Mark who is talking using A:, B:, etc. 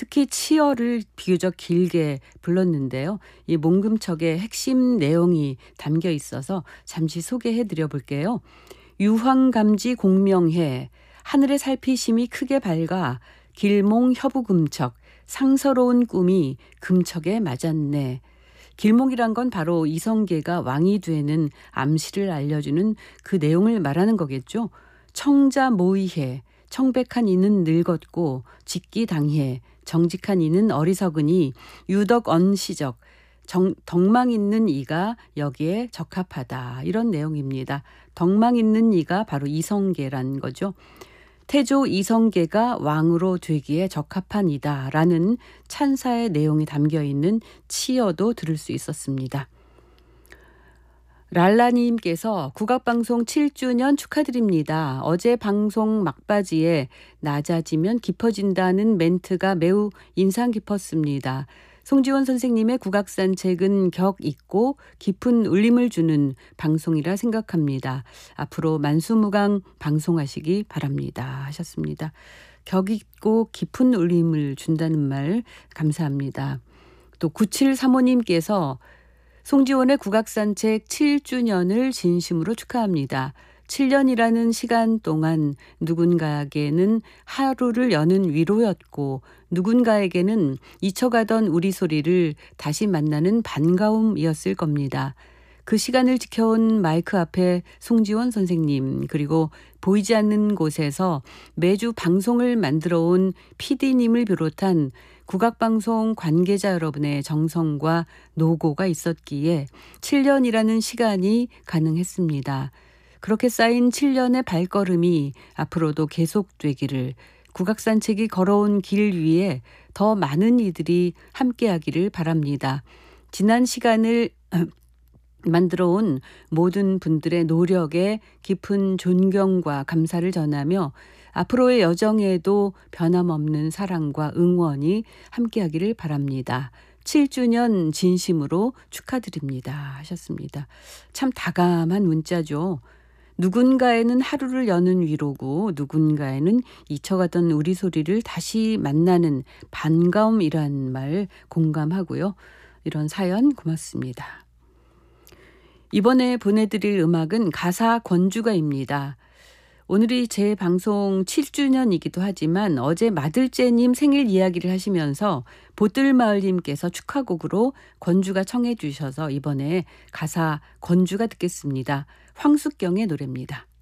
A: 특히 치어를 비교적 길게 불렀는데요. 이 몽금척의 핵심 내용이 담겨 있어서 잠시 소개해 드려 볼게요. 유황감지 공명해 하늘의 살피심이 크게 밝아 길몽 협우금척 상서로운 꿈이 금척에 맞았네. 길몽이란 건 바로 이성계가 왕이 되는 암시를 알려주는 그 내용을 말하는 거겠죠. 청자 모의해 청백한 이는 늙었고 직기 당해 정직한 이는 어리석으니 유덕 언시적 덕망 있는 이가 여기에 적합하다. 이런 내용입니다. 덕망 있는 이가 바로 이성계란 거죠. 태조 이성계가 왕으로 되기에 적합한 이다라는 찬사의 내용이 담겨있는 치어도 들을 수 있었습니다. 랄라님께서 국악방송 7주년 축하드립니다. 어제 방송 막바지에 낮아지면 깊어진다는 멘트가 매우 인상 깊었습니다. 송지원 선생님의 국악산책은 격 있고 깊은 울림을 주는 방송이라 생각합니다. 앞으로 만수무강 방송하시기 바랍니다 하셨습니다. 격 있고 깊은 울림을 준다는 말 감사합니다. 또 9735님께서 송지원의 국악산책 7주년을 진심으로 축하합니다. 7년이라는 시간 동안 누군가에게는 하루를 여는 위로였고 누군가에게는 잊혀가던 우리 소리를 다시 만나는 반가움이었을 겁니다. 그 시간을 지켜온 마이크 앞에 송지원 선생님 그리고 보이지 않는 곳에서 매주 방송을 만들어 온 PD님을 비롯한 국악방송 관계자 여러분의 정성과 노고가 있었기에 7년이라는 시간이 가능했습니다. 그렇게 쌓인 7년의 발걸음이 앞으로도 계속되기를 국악산책이 걸어온 길 위에 더 많은 이들이 함께하기를 바랍니다. 지난 시간을 만들어 온 모든 분들의 노력에 깊은 존경과 감사를 전하며 앞으로의 여정에도 변함없는 사랑과 응원이 함께하기를 바랍니다. 7주년 진심으로 축하드립니다 하셨습니다. 참 다감한 문자죠. 누군가에는 하루를 여는 위로고 누군가에는 잊혀가던 우리 소리를 다시 만나는 반가움이란 말 공감하고요. 이런 사연 고맙습니다. 이번에 보내드릴 음악은 가사 권주가입니다. 오늘이 제 방송 7주년이기도 하지만 어제 마들째님 생일 이야기를 하시면서 보뜰마을님께서 축하곡으로 권주가 청해 주셔서 이번에 가사 권주가 듣겠습니다. 황숙경의 노래입니다.